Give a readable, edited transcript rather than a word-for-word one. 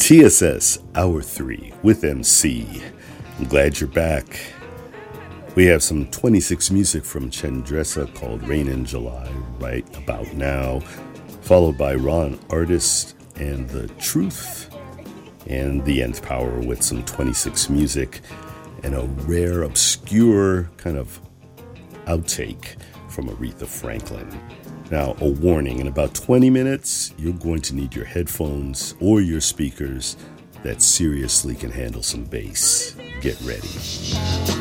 TSS Hour 3 with MC. I'm glad you're back. We have some 26 music from Chandresa called Rain in July right about now, followed by Ron Artist and The Truth, and The Nth Power with some 26 music, and a rare, obscure kind of outtake from Aretha Franklin. Now, a warning, in about 20 minutes, you're going to need your headphones or your speakers that seriously can handle some bass. Get ready.